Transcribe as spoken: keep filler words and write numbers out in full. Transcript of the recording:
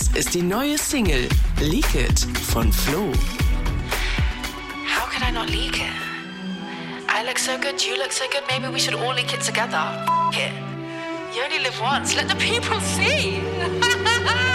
Das ist die neue Single Leak It von Flo. How could I not leak it? I look so good, you look so good, maybe we should all leak it together. F it. You only live once, let the people see.